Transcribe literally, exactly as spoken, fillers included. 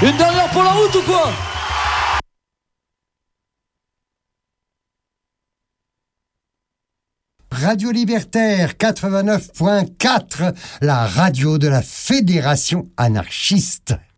Une dernière pour la route ou quoi? Radio Libertaire quatre-vingt-neuf point quatre, la radio de la Fédération anarchiste.